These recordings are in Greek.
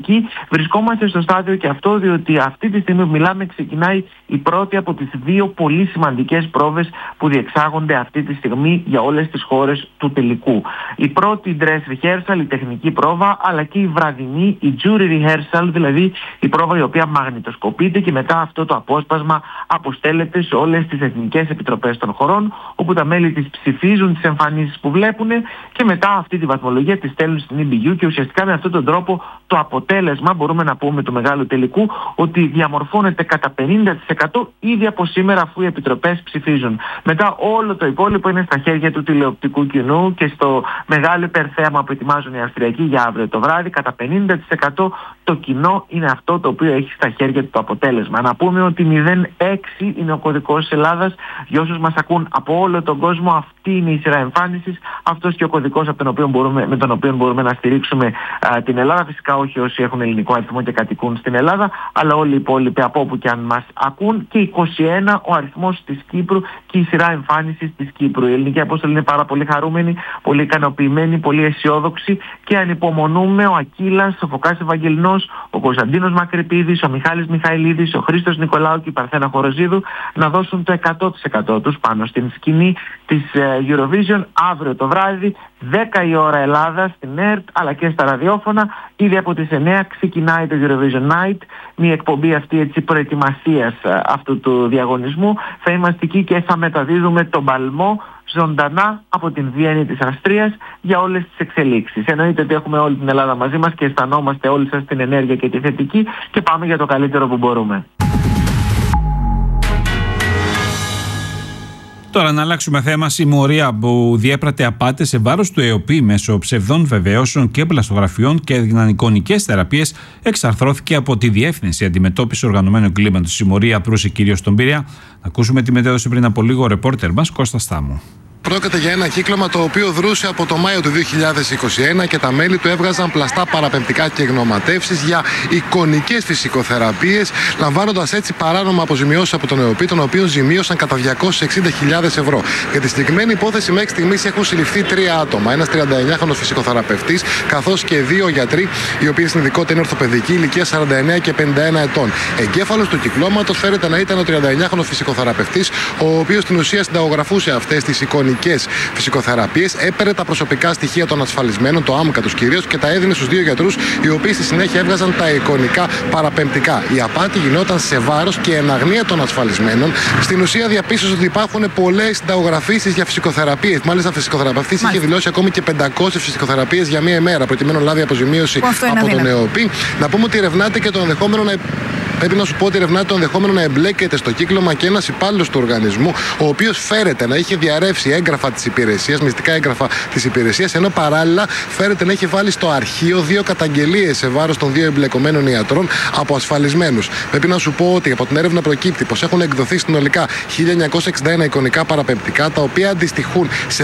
Βρισκόμαστε στο στάδιο και αυτό, διότι αυτή τη στιγμή που μιλάμε ξεκινάει η πρώτη από τις δύο πολύ σημαντικές πρόβες που διεξάγονται αυτή τη στιγμή για όλες τις χώρες του τελικού. Η πρώτη dress rehearsal, η τεχνική πρόβα, αλλά και η βραδινή, η jury rehearsal, δηλαδή η πρόβα η οποία μαγνητοσκοπείται και μετά αυτό το απόσπασμα αποστέλλεται σε όλες τις εθνικές επιτροπές των χωρών, όπου τα μέλη της ψηφίζουν τις εμφανίσεις που βλέπουν και μετά αυτή τη βαθμολογία τη στέλνουν στην EBU και ουσιαστικά με αυτόν τον τρόπο το αποτέλεσμα, μπορούμε να πούμε, του μεγάλου τελικού ότι διαμορφώνεται κατά 50% ήδη από σήμερα, αφού οι επιτροπές ψηφίζουν. Μετά όλο το υπόλοιπο είναι στα χέρια του τηλεοπτικού κοινού και στο μεγάλο υπερθέαμα που ετοιμάζουν οι Αυστριακοί για αύριο το βράδυ, κατά 50% το κοινό είναι αυτό το οποίο έχει στα χέρια του το αποτέλεσμα. Να πούμε ότι 06 είναι ο κωδικός της Ελλάδας. Για όσους μας ακούν από όλο τον κόσμο, αυτή είναι η σειρά εμφάνισης, αυτός και ο κωδικός με τον οποίο μπορούμε να στηρίξουμε την Ελλάδα. Φυσικά όχι όσοι έχουν ελληνικό αριθμό και κατοικούν στην Ελλάδα, αλλά όλοι οι υπόλοιποι από όπου και αν μας ακούν. Και 21 ο αριθμός της Κύπρου και η σειρά εμφάνισης της Κύπρου. Η ελληνική απόστολη είναι πάρα πολύ χαρούμενη, πολύ ικανοποιημένη, πολύ αισιόδοξη και ανυπομονούμε ο Ακύλας, ο Φωκάς Ευαγγελινός, ο Κωνσταντίνος Μακρυπίδης, ο Μιχάλης Μιχαηλίδης, ο Χρήστος Νικολάου και η Παρθένα Χοροζίδου να δώσουν το 100% τους πάνω στην σκηνή της Eurovision αύριο το βράδυ, 10 η ώρα Ελλάδα στην ΕΡΤ αλλά και στα ραδιόφωνα. Ήδη από τις 9 ξεκινάει το Eurovision Night, μια εκπομπή αυτή έτσι προετοιμασίας αυτού του διαγωνισμού. Θα είμαστε εκεί και θα μεταδίδουμε τον παλμό ζωντανά από την Βιέννη της Αυστρίας για όλες τις εξελίξεις. Εννοείται ότι έχουμε όλη την Ελλάδα μαζί μας και αισθανόμαστε όλοι σας την ενέργεια και τη θετική και πάμε για το καλύτερο που μπορούμε. Τώρα να αλλάξουμε θέμα. Συμμορία που διέπρατε απάτες σε βάρος του ΕΟΠΗ μέσω ψευδών βεβαιώσεων και πλαστογραφιών και εικονικές θεραπείες εξαρθρώθηκε από τη Διεύθυνση Αντιμετώπισης Οργανωμένου Εγκλήματος. Η συμμορία απρούσε κυρίως στον Πειραιά. Να ακούσουμε τη μετέδωση πριν από λίγο ο ρεπόρτερ μας Κώστας Στάμου. Πρόκειται για ένα κύκλωμα το οποίο δρούσε από το Μάιο του 2021 και τα μέλη του έβγαζαν πλαστά παραπεμπτικά και γνωματεύσεις για εικονικές φυσικοθεραπείες, λαμβάνοντας έτσι παράνομα αποζημιώσεις από τον ΕΟΠΗ, τον οποίο ζημίωσαν κατά 260.000 ευρώ. Για τη συγκεκριμένη υπόθεση μέχρι στιγμής έχουν συλληφθεί 3 άτομα. Ένας 39χρονος φυσικοθεραπευτής, καθώς και 2 γιατροί, οι οποίοι στην ειδικότητα είναι ορθοπαιδικοί, ηλικία 49 και 51 ετών. Εγκέφαλος του κυκλώματος φέρεται να ήταν ο 39χρονος φυσικοθεραπευτής, ο οποίος στην ουσία συνταγογραφούσε αυτές τις εικονικές φυσικοθεραπείες, έπαιρνε τα προσωπικά στοιχεία των ασφαλισμένων, το άμκα τους κυρίως, και τα έδινε στους 2 γιατρούς, οι οποίοι στη συνέχεια έβγαζαν τα εικονικά παραπεμπτικά. Η απάτη γινόταν σε βάρος και εν αγνία των ασφαλισμένων. Στην ουσία διαπίστωσε ότι υπάρχουν πολλές συνταγογραφήσεις για φυσικοθεραπείες. Μάλιστα, ο φυσικοθεραπευτής είχε δηλώσει ακόμη και 500 φυσικοθεραπείες για μία ημέρα, προκειμένου να λάβει αποζημίωση από τον ΕΟΠΗ. Να πούμε ότι ερευνάται και το ενδεχόμενο να. Πρέπει να σου πω ότι ερευνάται το ενδεχόμενο να εμπλέκεται στο κύκλωμα και ένας υπάλληλος του οργανισμού, ο οποίος φέρεται να είχε διαρρεύσει έγγραφα της υπηρεσίας, μυστικά έγγραφα της υπηρεσίας, ενώ παράλληλα φέρεται να είχε βάλει στο αρχείο 2 καταγγελίες σε βάρος των 2 εμπλεκομένων ιατρών από ασφαλισμένους. Πρέπει να σου πω ότι από την έρευνα προκύπτει πως έχουν εκδοθεί συνολικά 1961 εικονικά παραπεμπτικά, τα οποία αντιστοιχούν σε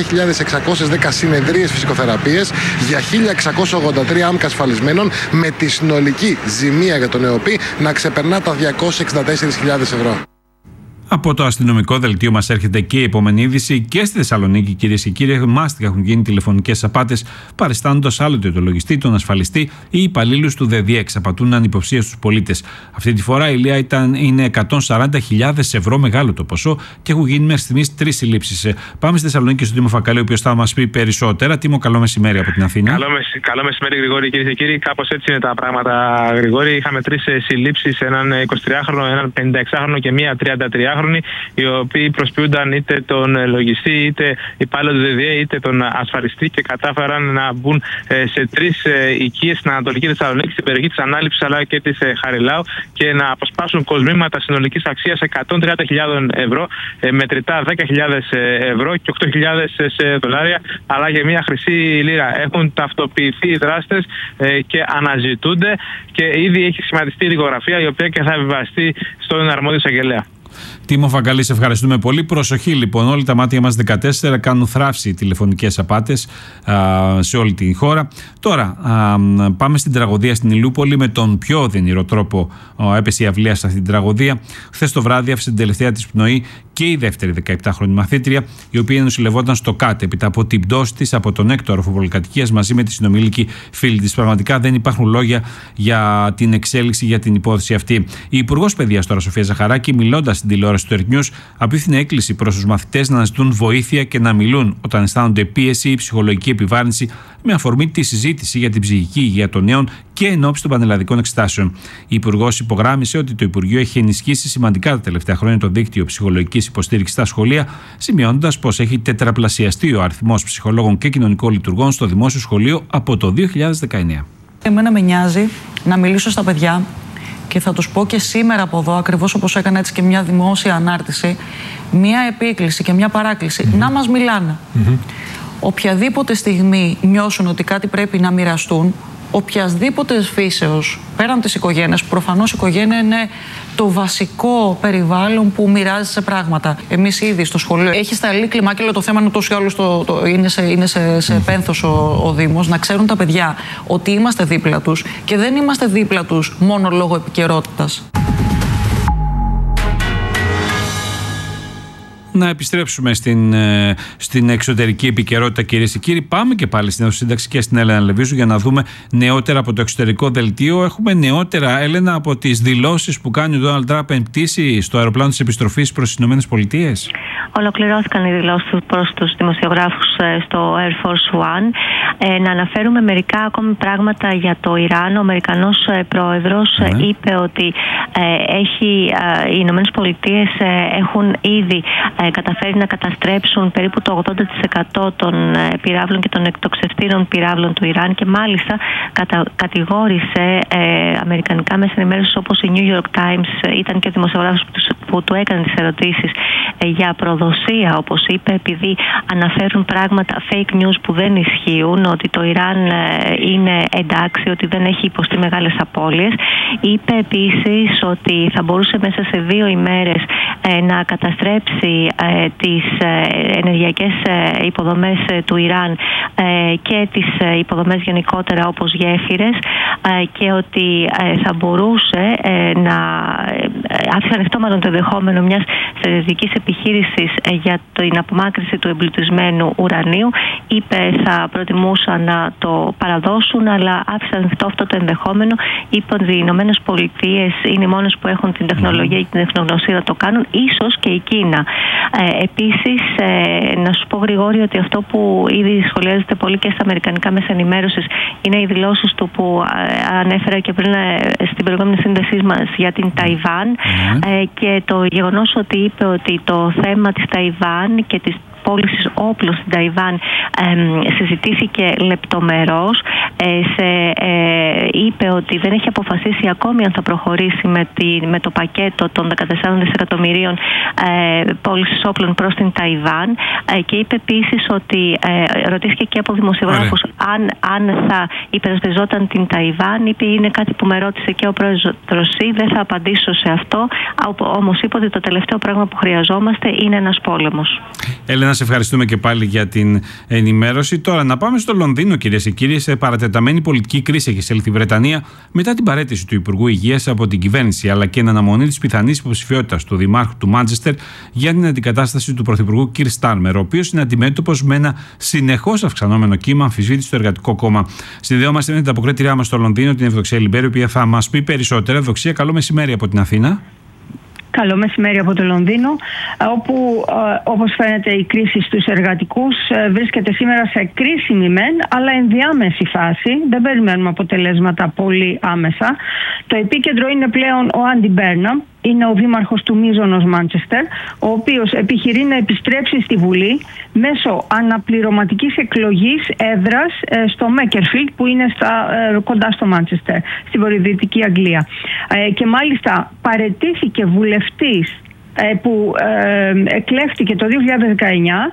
19.610 συνεδρίες φυσικοθεραπείες για 1.683 άμκα ασφαλισμένων, με τη συνολική ζημία για τον ΕΟΠΗ να ξεπερνά τα 264.000 ευρώ. Από το αστυνομικό δελτίο μας έρχεται και η επόμενη είδηση. Και στη Θεσσαλονίκη, κυρίες και κύριοι, μάστιγα έχουν γίνει τηλεφωνικές απάτες, παριστάνοντας άλλοτε το λογιστή, τον ασφαλιστή ή υπαλλήλους του ΔΕΔΙΕΞ. Απατούν ανυποψία στους πολίτες. Αυτή τη φορά η λία είναι 140.000 ευρώ, μεγάλο το ποσό, και έχουν γίνει μέχρι στιγμής 3 συλλήψεις. Πάμε στη Θεσσαλονίκη στον Τίμο Φακαλή, ο οποίος θα μας πει περισσότερα. Τίμο, καλό μεσημέρι από την Αθήνα. Καλό μεσημέρι, Γρηγόρη, κυρίες και κύριοι. Κάπως έτσι είναι τα πράγματα, Γρηγόρη. Είχαμε 3 συλλήψεις, έναν 23χρονο, έναν 56χρονο και μία 33χρονη. Οι οποίοι προσποιούνταν είτε τον λογιστή, είτε υπάλληλο του ΔΔΕ, είτε τον ασφαλιστή, και κατάφεραν να μπουν σε 3 οικίες στην Ανατολική Θεσσαλονίκη, στην περιοχή της Ανάληψης αλλά και της Χαριλάου, και να αποσπάσουν κοσμήματα συνολικής αξίας 130.000 ευρώ, μετρητά 10.000 ευρώ και 8.000 σε δολάρια, αλλά και μια χρυσή λίρα. Έχουν ταυτοποιηθεί οι δράστες και αναζητούνται, και ήδη έχει σχηματιστεί η δικογραφία, η οποία και θα επιβαστεί στον αρμόδιο εισαγγελέα. Τίμο Φαγκαλή, σε ευχαριστούμε πολύ. Προσοχή λοιπόν, όλοι τα μάτια μας 14 κάνουν θράψη τηλεφωνικές απάτες σε όλη την χώρα. Τώρα πάμε στην τραγωδία στην Ηλιούπολη. Με τον πιο οδυνηρό τρόπο έπεσε η αυλία σε αυτή την τραγωδία. Χθες το βράδυ άφησε την τελευταία της πνοή και η δεύτερη 17χρονη μαθήτρια, η οποία νοσηλευόταν στο ΚΑΤ έπειτα από την πτώση της από τον έκτο όροφο πολυκατοικίας μαζί με τη συνομήλικη φίλη της. Πραγματικά δεν υπάρχουν λόγια για την εξέλιξη, για την υπόθεση αυτή. Η Υπουργός Παιδείας τώρα, Σοφία Ζαχαράκη, μιλώντας στην τηλεόραση του Earth News, απίθυνε έκκληση προς τους μαθητές να αναζητούν βοήθεια και να μιλούν όταν αισθάνονται πίεση ή ψυχολογική επιβάρυνση, με αφορμή τη συζήτηση για την ψυχική υγεία των νέων και εν ώψη των πανελλαδικών εξετάσεων. Η Υπουργός υπογράμμισε ότι το Υπουργείο έχει ενισχύσει σημαντικά τα τελευταία χρόνια το δίκτυο ψυχολογικής υποστήριξης στα σχολεία, σημειώνοντας πως έχει τετραπλασιαστεί ο αριθμός ψυχολόγων και κοινωνικών λειτουργών στο δημόσιο σχολείο από το 2019. Εμένα με νοιάζει να μιλήσω στα παιδιά και θα τους πω και σήμερα από εδώ, ακριβώς όπως έκανα έτσι και μια δημόσια ανάρτηση, μια επίκληση και μια παράκληση, να μας μιλάνε. Οποιαδήποτε στιγμή νιώσουν ότι κάτι πρέπει να μοιραστούν, οποιασδήποτε φύσεως, πέραν της οικογένειας, που προφανώς η οικογένεια είναι το βασικό περιβάλλον που μοιράζεσαι πράγματα. Εμείς ήδη στο σχολείο έχει σταλεί κλιμάκιλο το θέμα, ούτως ή άλλως είναι σε πένθος ο Δήμος, να ξέρουν τα παιδιά ότι είμαστε δίπλα τους και δεν είμαστε δίπλα τους μόνο λόγω επικαιρότητας. Να επιστρέψουμε στην εξωτερική επικαιρότητα, κυρίες και κύριοι. Πάμε και πάλι στην Σύνταξη και στην Έλενα Λεβίζου για να δούμε νεότερα από το εξωτερικό δελτίο. Έχουμε νεότερα, Έλενα, από τις δηλώσεις που κάνει ο Ντόναλντ Τραμπ εν πτήση στο αεροπλάνο της επιστροφής προς τις ΗΠΑ. Ολοκληρώθηκαν οι δηλώσεις προς τους δημοσιογράφους στο Air Force One. Να αναφέρουμε μερικά ακόμη πράγματα για το Ιράν. Ο Αμερικανός πρόεδρος είπε ότι οι Ηνωμένες Πολιτείες έχουν ήδη καταφέρει να καταστρέψουν περίπου το 80% των πυράβλων και των εκτοξευτήρων πυράβλων του Ιράν και μάλιστα κατηγόρησε αμερικανικά μέσα ενημέρωσης όπως η New York Times, ήταν και ο δημοσιογράφος που του έκανε τις ερωτήσεις για προδοσία, όπως είπε, επειδή αναφέρουν πράγματα fake news που δεν ισχύουν, ότι το Ιράν είναι εντάξει, ότι δεν έχει υποστεί μεγάλες απώλειες. Είπε επίσης ότι θα μπορούσε μέσα σε 2 ημέρες να καταστρέψει τις ενεργειακές υποδομές του Ιράν και τις υποδομές γενικότερα όπως γέφυρες και ότι θα μπορούσε να άφησε ανοιχτό μάλλον το ενδεχόμενο μιας στρατιωτικής επιχείρησης για την απομάκρυνση του εμπλουτισμένου ουρανίου. Είπε θα προτιμούσαν να το παραδώσουν, αλλά άφησε ανοιχτό αυτό το ενδεχόμενο. Είπε ότι οι Ηνωμένες Πολιτείες είναι οι μόνες που έχουν την τεχνολογία και την τεχνογνωσία να το κάνουν, ίσως και η Κίνα. Επίσης, να σου πω, Γρηγόρη, ότι αυτό που ήδη σχολιάζεται πολύ και στα αμερικανικά μέσα ενημέρωσης είναι οι δηλώσεις του που ανέφερα και πριν στην προηγούμενη σύνδεσή μας για την Ταϊβάν και το γεγονός ότι είπε ότι το θέμα της Ταϊβάν και της πώλησης όπλων στην Ταϊβάν συζητήθηκε λεπτομερώς. Είπε ότι δεν έχει αποφασίσει ακόμη αν θα προχωρήσει με το πακέτο των 14 δισεκατομμυρίων πώλησης όπλων προς την Ταϊβάν και είπε επίσης ότι ρωτήθηκε και από δημοσιογράφους αν θα υπερασπιζόταν την Ταϊβάν. Είπε είναι κάτι που με ρώτησε και ο πρόεδρος, δεν θα απαντήσω σε αυτό, όμως είπε ότι το τελευταίο πράγμα που χρειαζόμαστε είναι ένας πόλεμος. Έλενα, σε ευχαριστούμε και πάλι για την ενημέρωση. Τώρα να πάμε στο Λονδίνο, κυρίες και κύριοι. Σε παρατεταμένη πολιτική κρίση έχει εισέλθει η Βρετανία μετά την παραίτηση του Υπουργού Υγείας από την κυβέρνηση, αλλά και εν αναμονή της πιθανής υποψηφιότητας του Δημάρχου του Μάντσεστερ για την αντικατάσταση του Πρωθυπουργού Κιρ Στάρμερ, ο οποίος είναι αντιμέτωπος με ένα συνεχώς αυξανόμενο κύμα αμφισβήτησης στο Εργατικό Κόμμα. Συνδεόμαστε με την ανταποκρίτριά μας στο Λονδίνο, την Ευδοξία Λιμπέρη, η οποία θα μας πει περισσότερα. Ευδοξία, καλό μεσημέρι από την Αθήνα. Καλό μεσημέρι από το Λονδίνο, όπου όπως φαίνεται η κρίση στους εργατικούς βρίσκεται σήμερα σε κρίσιμη μεν, αλλά ενδιάμεση φάση. Δεν περιμένουμε αποτελέσματα πολύ άμεσα. Το επίκεντρο είναι πλέον ο Άντι Μπέρναμ. Είναι ο δήμαρχος του μείζωνος Μάντσεστερ, ο οποίος επιχειρεί να επιστρέψει στη Βουλή μέσω αναπληρωματικής εκλογής έδρας στο Μέκερφιλντ, που είναι κοντά στο Μάντσεστερ, στη βορειοδυτική Αγγλία. Και μάλιστα παραιτήθηκε βουλευτής που εκλέχθηκε το 2019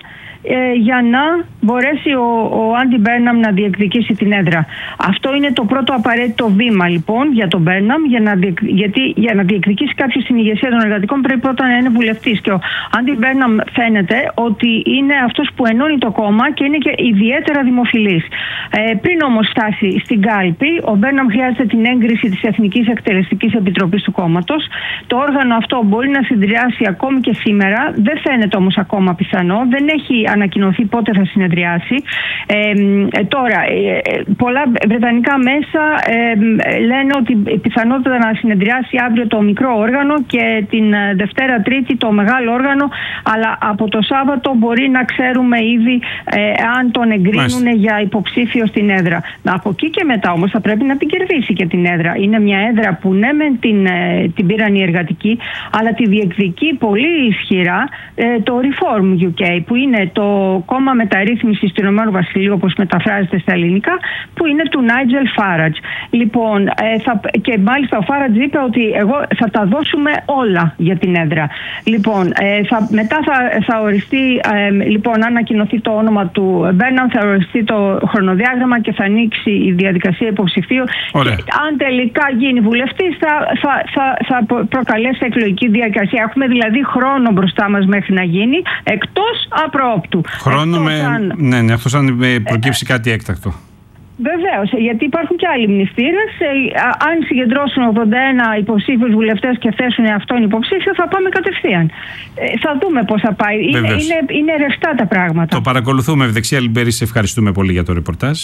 για να μπορέσει ο Άντι Μπέρναμ να διεκδικήσει την έδρα. Αυτό είναι το πρώτο απαραίτητο βήμα λοιπόν για τον Μπέρναμ, γιατί για να διεκδικήσει κάποιος στην ηγεσία των εργατικών πρέπει πρώτα να είναι βουλευτής. Και ο Άντι Μπέρναμ φαίνεται ότι είναι αυτός που ενώνει το κόμμα και είναι και ιδιαίτερα δημοφιλής. Πριν όμως φτάσει στην κάλπη, ο Μπέρναμ χρειάζεται την έγκριση της Εθνικής Εκτελεστικής Επιτροπής του κόμματος. Το όργανο αυτό μπορεί να συνεδριάσει ακόμη και σήμερα, δεν φαίνεται όμως ακόμα πιθανό, δεν έχει ανακοινωθεί πότε θα συνεδριάσει. Τώρα, πολλά βρετανικά μέσα λένε ότι πιθανότητα να συνεδριάσει αύριο το μικρό όργανο και την Δευτέρα Τρίτη το μεγάλο όργανο, αλλά από το Σάββατο μπορεί να ξέρουμε ήδη αν τον εγκρίνουν για υποψήφιο στην έδρα. Από εκεί και μετά όμως θα πρέπει να την κερδίσει και την έδρα. Είναι μια έδρα που ναι μεν την πήραν οι εργατικοί, αλλά τη διεκδικεί πολύ ισχυρά το Reform UK, που είναι το κόμμα μεταρρύθμισης του Ηνωμένου Βασιλείου, όπως μεταφράζεται στα ελληνικά, που είναι του Νάιτζελ Φάρατζ. Λοιπόν, και μάλιστα ο Φάρατζ είπε ότι εγώ θα τα δώσουμε όλα για την έδρα. Λοιπόν, μετά θα οριστεί, λοιπόν, αν ανακοινωθεί το όνομα του Μπέρναμ, θα οριστεί το χρονοδιάγραμμα και θα ανοίξει η διαδικασία υποψηφίου. Και αν τελικά γίνει βουλευτής, θα προκαλέσει εκλογική διαδικασία. Έχουμε δηλαδή χρόνο μπροστά μας μέχρι να γίνει, εκτός απρόοπτου. Χρόνο ναι, αυτός αν προκύψει κάτι έκτακτο. Βεβαίως, γιατί υπάρχουν και άλλοι μνηστήρες. Αν συγκεντρώσουν 81 υποψήφιους βουλευτές και θέσουν αυτόν υποψήφιο, θα πάμε κατευθείαν. Θα δούμε πώς θα πάει. Είναι ρευστά τα πράγματα. Το παρακολουθούμε. Ευδεξία Λιμπερή, σε ευχαριστούμε πολύ για το ρεπορτάζ.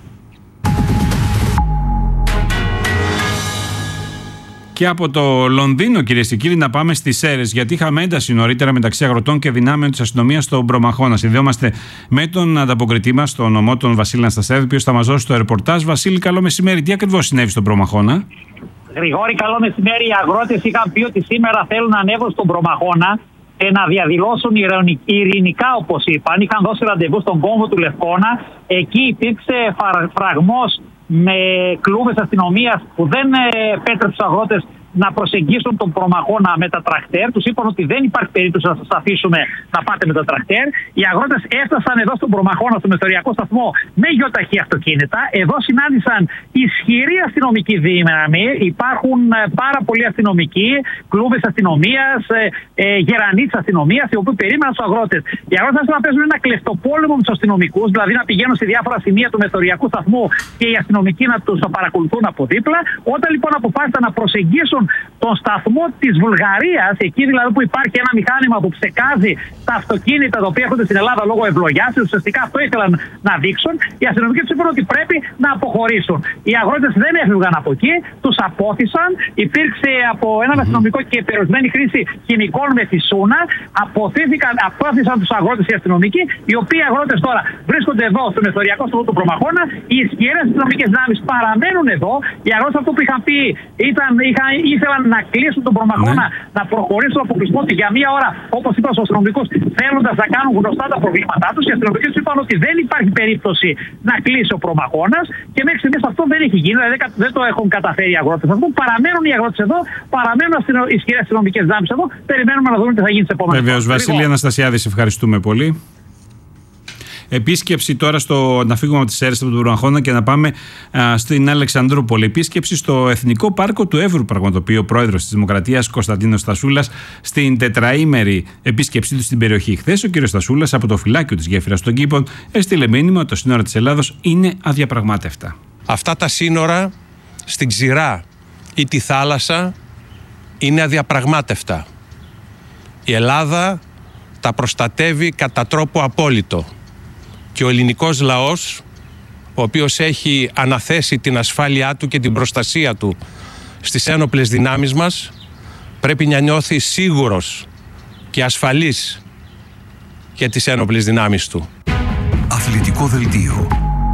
Και από το Λονδίνο, κυρίες και κύριοι, να πάμε στις Σέρρες, γιατί είχαμε ένταση νωρίτερα μεταξύ αγροτών και δυνάμεων της αστυνομίας στον Προμαχώνα. Συνδεόμαστε με τον ανταποκριτή μας, τον νομό τον Βασίλη Αναστασιάδη, ο οποίος θα μας δώσει το ρεπορτάζ. Βασίλη, καλό μεσημέρι. Τι ακριβώς συνέβη στον Προμαχώνα? Γρηγόρη, καλό μεσημέρι. Οι αγρότες είχαν πει ότι σήμερα θέλουν να ανέβουν στον Προμαχώνα και να διαδηλώσουν ειρηνικά, όπως είπαν. Είχαν δώσει ραντεβού στον κόμβο του Λευκώνα. Εκεί υπήρξε φραγμός με κλούβες αστυνομίας που δεν επέτρεψε τους αγρότες να προσεγγίσουν τον Προμαχώνα με τα τρακτέρ. Τους είπαν ότι δεν υπάρχει περίπτωση να σας αφήσουμε να πάτε με τα τρακτέρ. Οι αγρότες έφτασαν εδώ στον Προμαχώνα, στο μεθοριακό σταθμό, με γεωταχή αυτοκίνητα. Εδώ συνάντησαν ισχυρή αστυνομική δύναμη. Υπάρχουν πάρα πολλοί αστυνομικοί, κλούβες αστυνομίας, γερανοί της αστυνομίας, οι οποίοι περίμεναν τους αγρότες. Οι αγρότες άρχισαν να παίζουν ένα κλεφτοπόλεμο με τους αστυνομικούς, δηλαδή να πηγαίνουν σε διάφορα σημεία του μεθοριακού σταθμού και οι αστυνομικοί να τους παρακολουθούν από δίπλα. Όταν λοιπόν αποφάσισαν να προσεγγίσουν τον σταθμό της Βουλγαρίας, εκεί δηλαδή που υπάρχει ένα μηχάνημα που ψεκάζει τα αυτοκίνητα τα οποία έρχονται στην Ελλάδα λόγω ευλογιάς, ουσιαστικά αυτό ήθελαν να δείξουν, οι αστυνομικοί τους είπαν ότι πρέπει να αποχωρήσουν. Οι αγρότες δεν έφυγαν από εκεί, τους απόθυσαν, υπήρξε από έναν αστυνομικό και περιορισμένη χρήση χημικών με φυσούνα, απόθυσαν τους αγρότες οι αστυνομικοί, οι οποίοι αγρότες τώρα βρίσκονται εδώ στο μεθοριακό σταθμό του Προμαχώνα, οι ισχυρές αστυνομικές δυνάμεις παραμένουν εδώ. Οι αγρότες αυτό που είχαν πει ήθελαν να κλείσουν τον Προμαχώνα, να προχωρήσουν τον αποκλεισμό του για μία ώρα, όπως είπαν στους αστυνομικούς, θέλοντας να κάνουν γνωστά τα προβλήματά τους. Οι αστυνομικοί τους είπαν ότι δεν υπάρχει περίπτωση να κλείσει ο Προμαχώνας και μέχρι στιγμής αυτό δεν έχει γίνει, δηλαδή δεν το έχουν καταφέρει οι αγρότες. Αυτό παραμένουν οι αγρότες εδώ, παραμένουν ισχυρές αστυνομικές δυνάμεις εδώ. Περιμένουμε να δούμε τι θα γίνει στις επόμενες. Βεβαίως, Βασίλη Αναστασιάδη, ευχαριστούμε πολύ. Επίσκεψη τώρα να φύγουμε από τις Σέρρες, από τον Προμαχώνα και να πάμε στην Αλεξανδρούπολη. Επίσκεψη στο Εθνικό Πάρκο του Εύρου πραγματοποιεί ο πρόεδρος της Δημοκρατίας Κωνσταντίνος Στασούλας στην τετραήμερη επίσκεψή του στην περιοχή. Χθες ο κ. Στασούλας από το φυλάκιο της Γέφυρας των Κήπων έστειλε μήνυμα ότι τα σύνορα της Ελλάδος είναι αδιαπραγμάτευτα. Αυτά τα σύνορα στην ξηρά ή τη θάλασσα είναι αδιαπραγμάτευτα. Η Ελλάδα τα προστατεύει κατά τρόπο απόλυτο. Και ο ελληνικός λαός, ο οποίος έχει αναθέσει την ασφάλειά του και την προστασία του στις ένοπλες δυνάμεις μας, πρέπει να νιώθει σίγουρος και ασφαλής για τις ένοπλες δυνάμεις του. Αθλητικό δελτίο.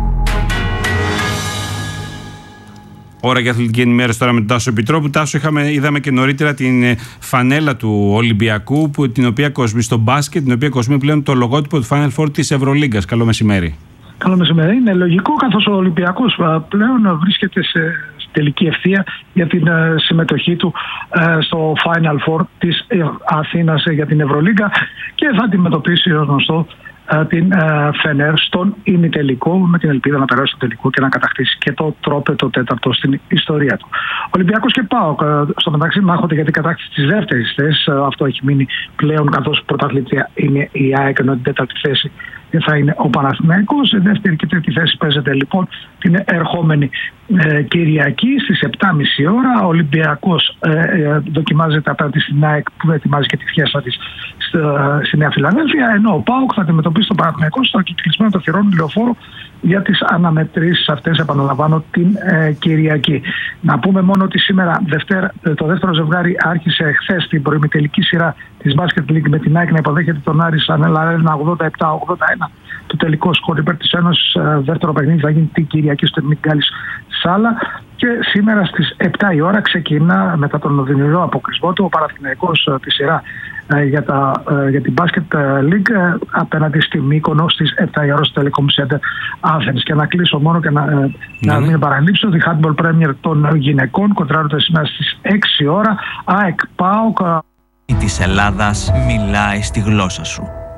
Ώρα για αθλητική ενημέρωση τώρα με τον Τάσο Επιτρόπου. Τάσο, είδαμε και νωρίτερα την φανέλα του Ολυμπιακού, την οποία κοσμεί στο μπάσκετ, την οποία κοσμεί πλέον το λογότυπο του Final Four της Ευρωλίγκας. Καλό μεσημέρι. Καλό μεσημέρι. Είναι λογικό, καθώς ο Ολυμπιακός πλέον βρίσκεται σε τελική ευθεία για την συμμετοχή του στο Final Four της Αθήνας για την Ευρωλίγκα και θα αντιμετωπίσει ως γνωστό την Φενέρ στον ημιτελικό, με την ελπίδα να περάσει στο τελικό και να κατακτήσει και το τρόπαιο τέταρτο στην ιστορία του. Ολυμπιακός και ΠΑΟΚ στο μεταξύ μάχονται για την κατάκτηση της δεύτερης θέσης. Αυτό έχει μείνει πλέον, καθώς πρωταθλήτρια είναι η ΑΕΚ, ενώ την τέταρτη θέση θα είναι ο Παναθηναϊκός. Η δεύτερη και τρίτη θέση παίζεται λοιπόν την ερχόμενη Κυριακή στις 7.30 ώρα. Ο Ολυμπιακός δοκιμάζεται απέναντι στην ΑΕΚ, που ετοιμάζει και τη φιέστα της στη Νέα Φιλαδέλφια, ενώ ο ΠΑΟΚ θα αντιμετωπίσει τον Παναθηναϊκό στο κυκλισμένο των θυρών Λεωφόρου για τις αναμετρήσεις αυτές, επαναλαμβάνω, την Κυριακή. Να πούμε μόνο ότι σήμερα το δεύτερο ζευγάρι άρχισε χθες την προημιτελική σειρά της Basket League, με την ΑΕΚ να υποδέχεται τον Άρη Σανέλα Αρένα 87-81. Το τελικό σκορ υπέρ της Ένωσης. Δεύτερο παιχνίδι θα γίνει την Κυριακή στο Μιγκάλης Σάλα. Και σήμερα στις 7 η ώρα ξεκινά, μετά τον οδυνηρό αποκλεισμό του, ο Παναθηναϊκός τη σειρά για την Basket League απέναντι στη Μύκονο στις 7 η ώρα στο Telecom Center Athens. Και να κλείσω μόνο και να μην παραλείψω ότι η Handball Premier των γυναικών κοντράρονται σήμερα στις 6 ώρα. ΑΕΚ ΠΑΟΚ. Της Ελλάδας μιλάει στη γλώσσα σου.